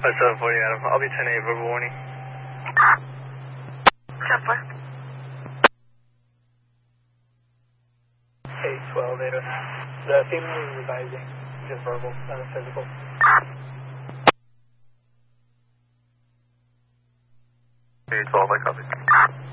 740 Adam. I'll be 10-8, verbal warning. 10-4. 8-12, Ada. The female is revising, just verbal, not a physical. 8-12, I copy.